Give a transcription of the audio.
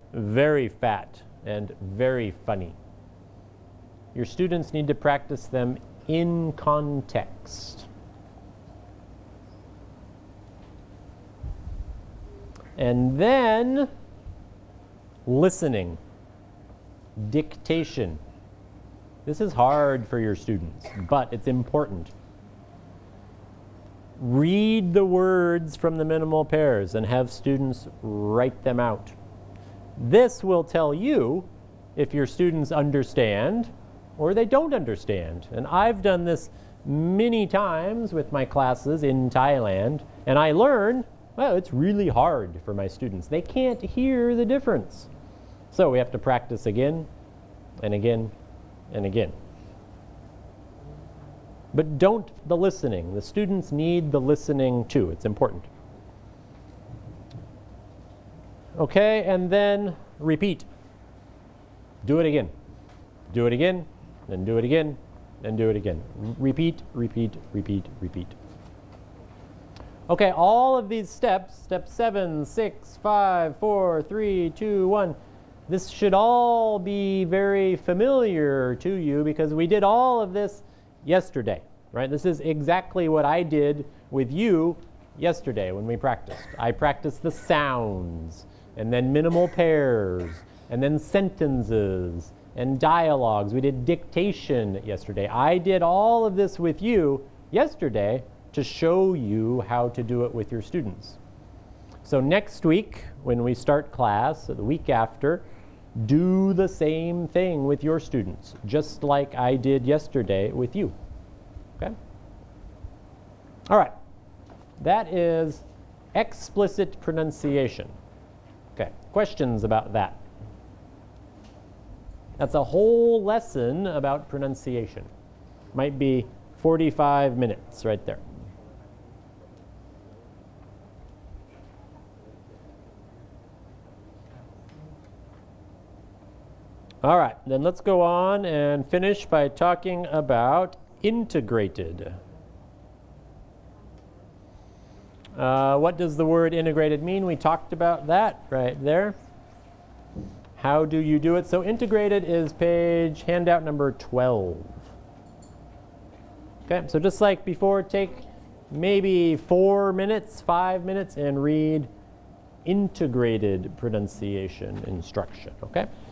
very fat, and very funny. Your students need to practice them in context. And then listening, dictation. This is hard for your students, but it's important. Read the words from the minimal pairs and have students write them out. This will tell you if your students understand or they don't understand. And I've done this many times with my classes in Thailand, and I learned, well, it's really hard for my students. They can't hear the difference. So we have to practice again and again and again. But don't the listening. The students need the listening too. It's important. Okay, and then repeat. Do it again. Do it again, then do it again, then do it again. Repeat, repeat, repeat, repeat. Okay, all of these steps, step 7, 6, 5, 4, 3, 2, 1, this should all be very familiar to you because we did all of this yesterday, right? This is exactly what I did with you yesterday when we practiced. I practiced the sounds, and then minimal pairs, and then sentences, and dialogues. We did dictation yesterday. I did all of this with you yesterday to show you how to do it with your students. So next week, when we start class, or the week after, do the same thing with your students, just like I did yesterday with you. Okay? All right. That is explicit pronunciation. Okay, questions about that? That's a whole lesson about pronunciation. Might be 45 minutes right there. All right, then let's go on and finish by talking about integrated. What does the word integrated mean? We talked about that right there. How do you do it? So integrated is page handout number 12. Okay, so just like before, take maybe 4 minutes, 5 minutes, and read integrated pronunciation instruction, okay?